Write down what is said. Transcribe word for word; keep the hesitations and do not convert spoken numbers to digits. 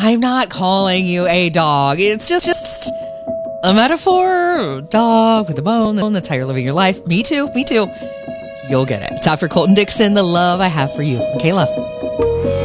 I'm not calling you a dog. It's just, just a metaphor. Dog with a bone. That's how you're living your life. Me too. Me too. You'll get it. It's after Colton Dixon, The Love I Have for You. Okay, love.